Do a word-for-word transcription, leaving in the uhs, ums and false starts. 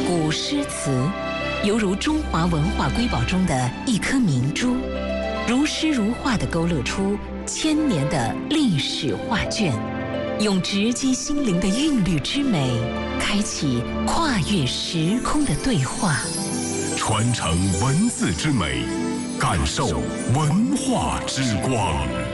古诗词犹如中华文化瑰宝中的一颗明珠，如诗如画地勾勒出千年的历史画卷，用直击心灵的韵律之美，开启跨越时空的对话， 传承文字之美，感受文化之光。